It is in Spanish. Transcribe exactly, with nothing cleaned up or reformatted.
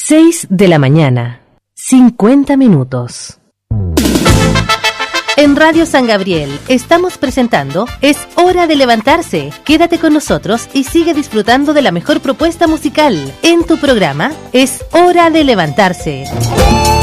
seis de la mañana, cincuenta minutos. En Radio San Gabriel estamos presentando Es Hora de Levantarse. Quédate con nosotros y sigue disfrutando de la mejor propuesta musical en tu programa Es Hora de Levantarse.